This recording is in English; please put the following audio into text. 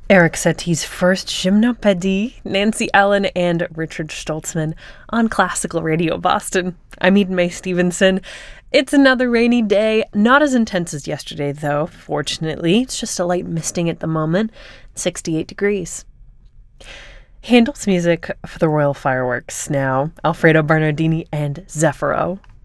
Eric Satie's first Gymnopédie, Nancy Allen and Richard Stoltzman on Classical Radio Boston. I'm Eden Mae Stevenson. It's another rainy day, not as intense as yesterday though, fortunately. It's just a light misting at the moment, 68 degrees. Handel's music for the Royal Fireworks now, Alfredo Bernardini and Zeffiro.